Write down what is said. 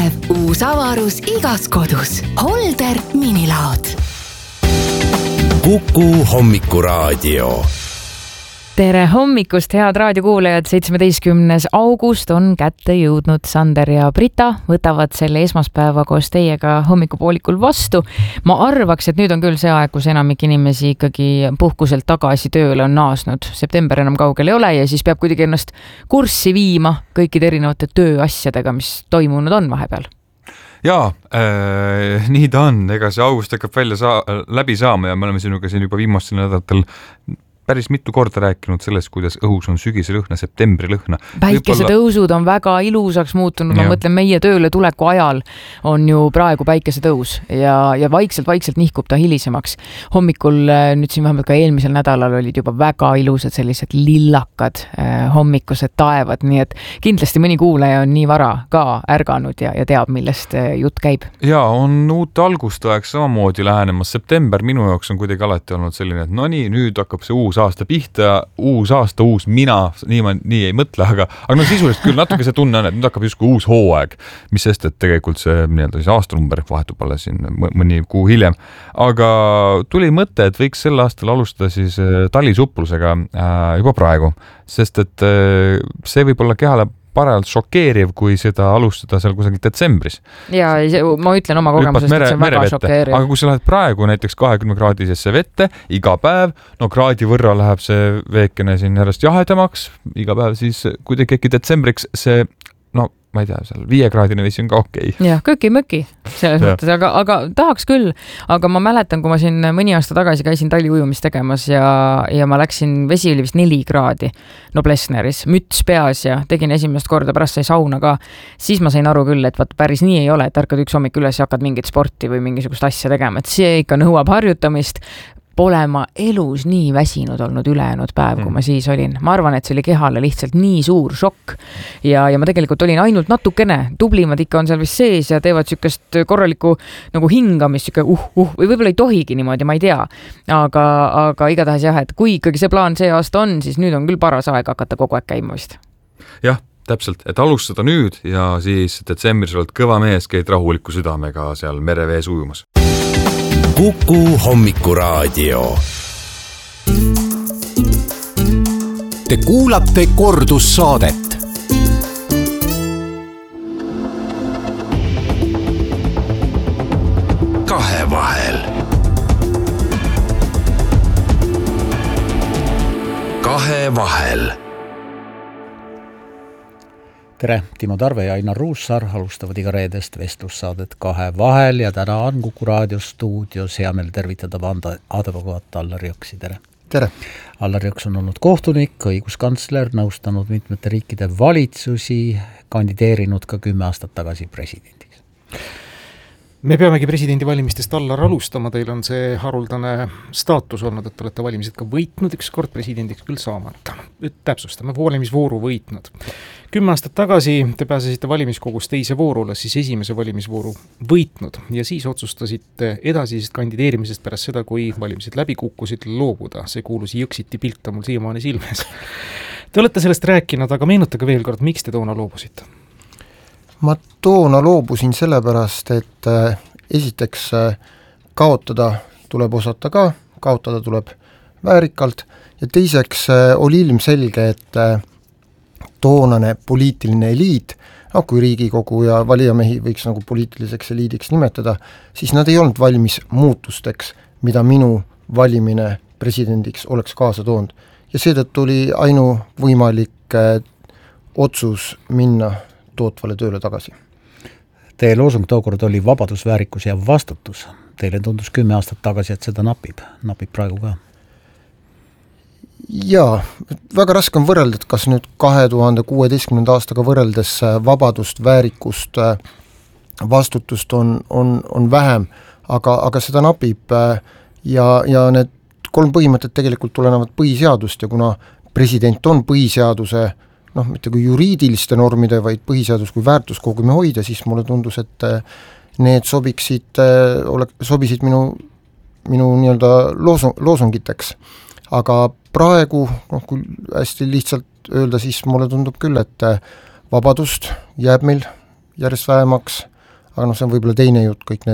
päev uus avarus igas kodus. Holder minilaod. Kuku hommikuraadio. Tere hommikust, head raadiokuulajad. 17. august on kätte jõudnud. Sander ja Brita võtavad selle esmaspäeva koos teiega hommikupoolikul vastu. Ma arvaks, et nüüd on küll see aeg, kus enamik inimesi ikkagi puhkuselt tagasi tööle on naasnud. September enam kaugel ei ole ja siis peab kuidagi ennast kurssi viima kõikide erinevate tööasjadega, mis toimunud on vahepeal. Jaa, nii ta on. Ega see august hakkab läbi saama ja me oleme sinuga siin juba viimastel nädalatel päris mitu korda rääkinud sellest, kuidas õhus on sügise lõhna, septembri lõhna. Päikesetõusud on väga ilusaks muutunud. Ma mõtlen, meie tööle tuleku ajal on ju praegu päikesetõus ja vaikselt nihkub ta hilisemaks. Hommikul, nüüd siin vähemalt ka eelmisel nädalal olid juba väga ilusad sellised lillakad hommikused taevad, nii et kindlasti mõni kuulaja on nii vara ka ärganud ja teab, millest jutt käib. Jaa, on uut algustaeg samamoodi lähenemas. September minu jaoks on kuidagi alati olnud selline, et no nii, nüüd hakkab see uus aasta pihta, uus aasta, uus mina, nii ei mõtle, aga no sisuliselt küll natuke see tunne on, et nüüd hakkab justkui uus hooaeg, mis sest, et tegelikult see siis aastanumber vahetub alla siin mõni kuu hiljem. Aga tuli mõte, et võiks sel aastal alustada siis tallisuplusega juba praegu, sest et see võib olla kehale parajalt šokeeriv, kui seda alustada seal kusagil detsembris. Ja ma ütlen oma kogemusest, et see on väga šokeeriv. Aga kui sa lähed praegu näiteks 20-kraadisesse vette, iga päev, no kraadi võrra läheb see veekene siin järjest jahedamaks, iga päev siis kuidagi äkki detsembriks see, no ma ei tea, seal 5-kraadine vesi on ka okei. Jah, köki-möki selles mõttes, aga tahaks küll. Aga ma mäletan, kui ma siin mõni aasta tagasi käisin talliujumist tegemas ja ma läksin, vesi oli vist 4 kraadi Noblessneris, müts peas ja tegin esimest korda, pärast sai sauna ka. Siis ma sain aru küll, et päris nii ei ole, et ärkad üks hommik üles ja hakkad mingit sporti või mingisugust asja tegema, et see ikka nõuab harjutamist. Pole ma elus nii väsinud olnud ülejäänud päev, kui ma siis olin. Ma arvan, et see oli kehale lihtsalt nii suur šokk ja ma tegelikult olin ainult natukene. Tublimad ikka on seal vist sees ja teevad sükest korralikku nagu hingamist, süke või võib-olla ei tohigi niimoodi, ma ei tea. Aga igatahes jah, et kui ikkagi see plaan see aasta on, siis nüüd on küll paras aeg hakata kogu aeg käima vist. Jah, täpselt, et alustada nüüd ja siis detsembris oled kõva mees, käid rahuliku südamega seal merevees ujumas. Kuku hommikuraadio. Te kuulate kordussaadet. Kahevahel. Kahevahel. Tere, Timo Tarve ja Ainar Ruussaar alustavad iga reedest vestlussaadet Kahevahel ja täna on Kuku raadio stuudios hea meel tervitada advokaat Allar Jõksi. Tere. Tere. Allar Jõks on olnud kohtunik, õiguskantsler, nõustanud mitmete riikide valitsusi, kandideerinud ka 10 aastat tagasi presidendiks. Me peamegi presidendivalimistest Allar alustama, teil on see haruldane staatus olnud, et olete valimised ka võitnud, üks kord presidendiks küll saamata. Täpsustame, valimisvooru võitnud. 10 aastat tagasi te pääsesite valimiskogus teise voorule, siis esimese valimisvooru võitnud ja siis otsustasite edasisest kandideerimisest pärast seda, kui valimised läbi kukkusid, loobuda. See kuulus Jõksiti pilt on mul siiamaani silmes. Te olete sellest rääkinud, aga meenutage veel kord, miks te toona loobusite? Ma toona loobusin sellepärast, et esiteks kaotada tuleb osata ka, kaotada tuleb väärikalt ja teiseks oli ilmselge, et toonane poliitiline eliit, kui Riigikogu ja valijamehi võiks nagu poliitiliseks eliidiks nimetada, siis nad ei olnud valmis muutusteks, mida minu valimine presidendiks oleks kaasa toonud. Ja seetõttu oli ainuvõimalik otsus minna tootvale tööle tagasi. Teie loosung tookord oli vabadus, väärikus ja vastutus. Teile tundus 10 aastat tagasi, et seda napib praegu ka. Jaa, väga raske on võrrelda, et kas nüüd 2016. aastaga võrreldes vabadust, väärikust, vastutust on vähem, aga seda napib ja need 3 põhimõtted tegelikult tulenevad põhiseadust ja kuna president on põhiseaduse mitte kui juriidiliste normide, vaid põhiseadus kui väärtuskogumi hoida, siis mulle tundus, et need sobisid minu nii-öelda loosungiteks. Aga praegu, kui hästi lihtsalt öelda, siis mulle tundub küll, et vabadust jääb meil järjest vähemaks, aga noh, see on võib-olla teine jutt, kõik